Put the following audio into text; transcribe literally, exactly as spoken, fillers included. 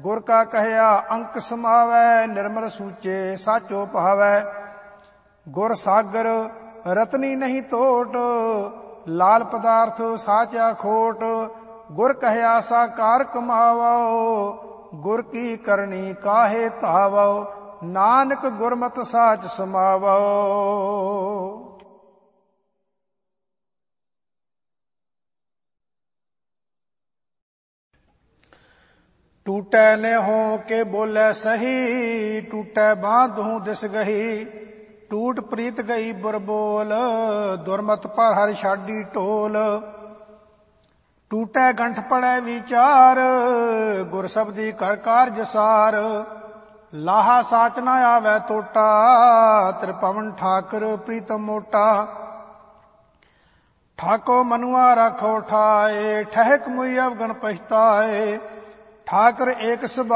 ਗੁਰ ਕਾ ਕਹਿਆ ਅੰਕ ਸਮਾਵੈ, ਨਿਰਮਲ ਸੂਚੇ ਸਾਚੋ ਭਾਵੈ। ਗੁਰ ਸਾਗਰ ਰਤਨੀ ਨਹੀਂ ਤੋਟ, ਲਾਲ ਪਦਾਰਥ ਸਾਚਾ ਖੋਟ। ਗੁਰ ਕਹਿਆ ਸਾਕਾਰ ਕਮਾਵੋ, ਗੁਰ ਕੀ ਕਰਨੀ ਕਾਹੇ ਧਾਵੋ। ਨਾਨਕ ਗੁਰਮਤਿ ਸਾਚ ਸਮਾਵੋ। ਟੂਟੈ ਨਿਹੋਂ ਕੇ ਬੋਲੇ ਸਹੀ, ਟੂਟੈ ਬਾਂਧੂ ਦਿਸ ਗਹੀ। ਟੂਟ ਪ੍ਰੀਤ ਗਈ ਬੁਰਬੋਲ, ਦੁਰਮਤ ਪਰ ਹਰਿ ਛਾਡੀ ਢੋਲ। ਟੂਟੈ ਗੰਠ ਪੜੈ ਵਿਚਾਰ, ਗੁਰ ਸਬਦੀ ਕਰ ਕਾਰਜ ਸਾਰ। ਲਾਹਾ ਸਾਚ ਨਾ ਆਵੈ ਟੋਟਾ, ਤ੍ਰਿਪਵਨ ਠਾਕੁਰ ਪ੍ਰੀਤਮ ਮੋਟਾ। ਠਾਕੋ ਮਨੁਆ ਰਾਖੋ ਠਾਏ, ਠਹਿਕ ਮੁਈ ਅਵਗਣ ਪਛਤਾਏ। ਠਾਕੁਰ ਏਕ ਸੁਭਾਅ